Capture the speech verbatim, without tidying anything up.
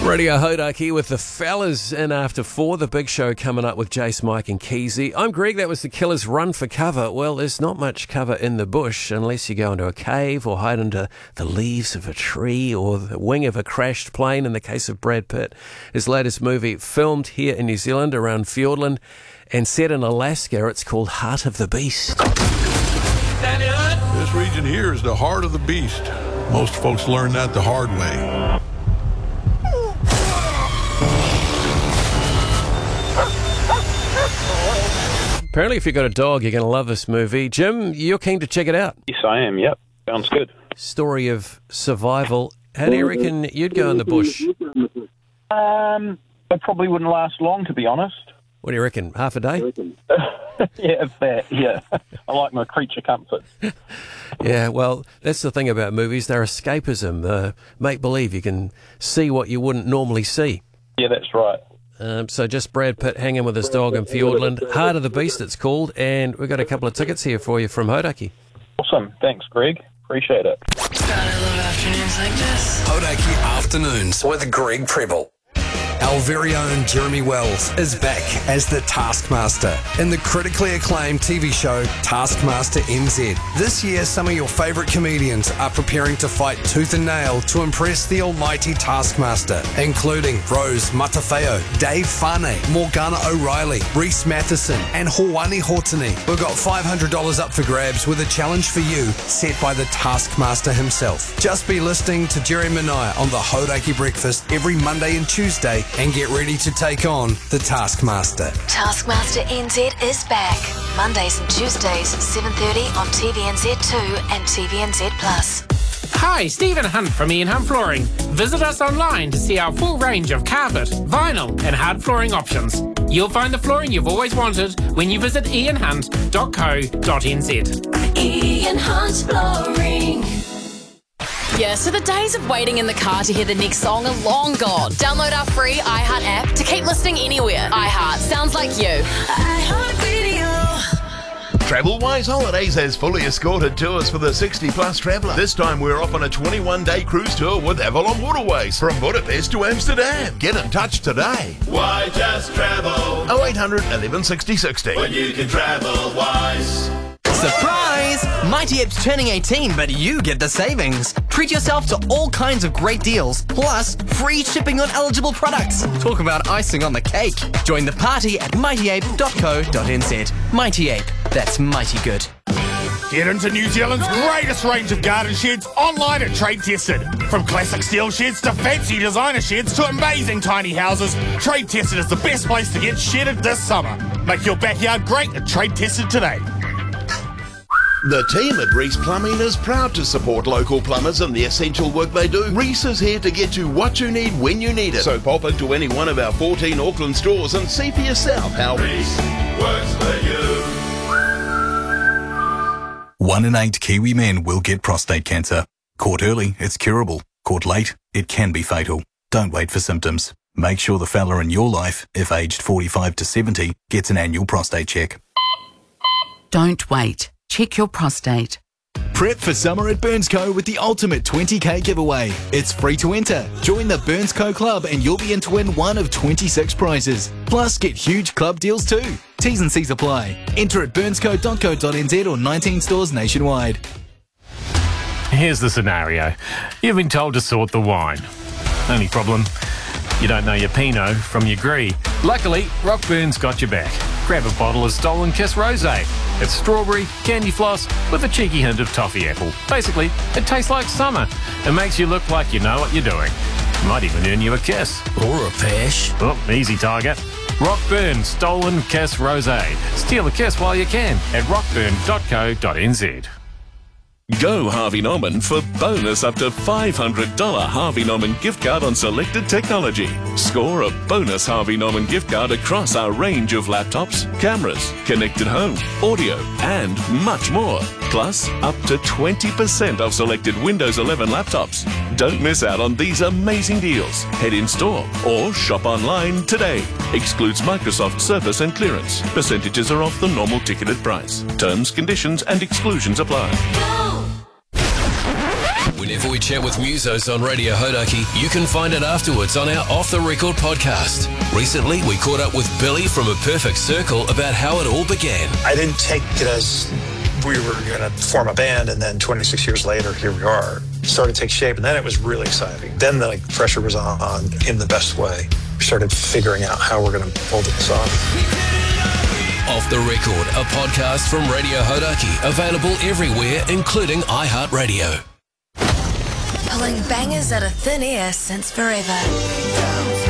Radio Hodaki with the fellas in after four. The big show coming up with Jace, Mike and Keezy. I'm Greg. That was the Killers' Run for Cover. Well, there's not much cover in the bush unless you go into a cave or hide under the leaves of a tree or the wing of a crashed plane in the case of Brad Pitt. His latest movie filmed here in New Zealand around Fiordland and set in Alaska. It's called Heart of the Beast. This region here is the heart of the beast. Most folks learn that the hard way. Apparently, if you've got a dog, you're going to love this movie. Jim, you're keen to check it out. Yes, I am. Yep. Sounds good. Story of survival. How do you reckon you'd go in the bush? Um, I probably wouldn't last long, to be honest. What do you reckon? Half a day? Yeah, if that, yeah. I like my creature comfort. Yeah, well, that's the thing about movies. They're escapism. Uh, make-believe. You can see what you wouldn't normally see. Yeah, that's right. Um, so just Brad Pitt hanging with his dog in Fiordland. Heart of the Beast, it's called. And we've got a couple of tickets here for you from Hodaki. Awesome. Thanks, Greg. Appreciate it. God, I love afternoons like this. Hodaki Afternoons with Greg Preble. Our very own Jeremy Wells is back as the Taskmaster in the critically acclaimed T V show Taskmaster N Z. This year, some of your favourite comedians are preparing to fight tooth and nail to impress the almighty Taskmaster, including Rose Matafeo, Dave Fane, Morgana O'Reilly, Reese Matheson and Hawani Hortony. We've got five hundred dollars up for grabs with a challenge for you set by the Taskmaster himself. Just be listening to Jeremy and I on the Hodaki Breakfast every Monday and Tuesday and get ready to take on the Taskmaster. Taskmaster N Z is back. Mondays and Tuesdays, seven thirty on T V N Z two and T V N Z Plus. Hi, Stephen Hunt from Ian Hunt Flooring. Visit us online to see our full range of carpet, vinyl and hard flooring options. You'll find the flooring you've always wanted when you visit ian hunt dot co dot n z. Ian Hunt Flooring. Yeah, so the days of waiting in the car to hear the next song are long gone. Download our free iHeart app to keep listening anywhere. iHeart sounds like you. iHeart Radio. TravelWise Holidays has fully escorted tours for the sixty plus traveller. This time we're off on a twenty-one day cruise tour with Avalon Waterways from Budapest to Amsterdam. Get in touch today. Why just travel? oh eight hundred, eleven sixty, sixty. When you can travel wise. Surprise! Mighty Ape's turning eighteen, but you get the savings. Treat yourself to all kinds of great deals, plus free shipping on eligible products. Talk about icing on the cake. Join the party at mighty ape dot co dot n z. Mighty Ape, that's mighty good. Get into New Zealand's greatest range of garden sheds online at Trade Tested. From classic steel sheds to fancy designer sheds to amazing tiny houses, Trade Tested is the best place to get shedded this summer. Make your backyard great at Trade Tested today. The team at Reese Plumbing is proud to support local plumbers and the essential work they do. Reese is here to get you what you need when you need it. So pop into any one of our fourteen Auckland stores and see for yourself how Reese works for you. One in eight Kiwi men will get prostate cancer. Caught early, it's curable. Caught late, it can be fatal. Don't wait for symptoms. Make sure the fella in your life, if aged forty-five to seventy, gets an annual prostate check. Don't wait. Check your prostate. Prep for summer at BurnsCo with the ultimate twenty K giveaway. It's free to enter. Join the BurnsCo Club and you'll be in to win one of twenty-six prizes. Plus, get huge club deals too. T's and C's apply. Enter at burnsco dot co dot n z or nineteen stores nationwide. Here's the scenario. You've been told to sort the wine. Only problem, you don't know your Pinot from your Gris. Luckily, Rockburn's got your back. Grab a bottle of Stolen Kiss Rosé. It's strawberry, candy floss, with a cheeky hint of toffee apple. Basically, it tastes like summer. It makes you look like you know what you're doing. Might even earn you a kiss. Or a pash. Oh, easy target. Rockburn Stolen Kiss Rosé. Steal a kiss while you can at rockburn dot co dot n z. Go Harvey Norman for bonus up to five hundred dollars Harvey Norman gift card on selected technology. Score a bonus Harvey Norman gift card across our range of laptops, cameras, connected home, audio, and much more. Plus, up to twenty percent off selected Windows eleven laptops. Don't miss out on these amazing deals. Head in store or shop online today. Excludes Microsoft service and clearance. Percentages are off the normal ticketed price. Terms, conditions, and exclusions apply. When Whenever we chat with musos on Radio Hodaki, you can find it afterwards on our Off the Record podcast. Recently, we caught up with Billy from A Perfect Circle about how it all began. I didn't take it as we were going to form a band, and then twenty-six years later, here we are. It started to take shape, and then it was really exciting. Then the like, pressure was on in the best way. We started figuring out how we're going to pull this off. Off the Record, a podcast from Radio Hodaki, available everywhere, including iHeartRadio. Pulling bangers out of thin air since forever.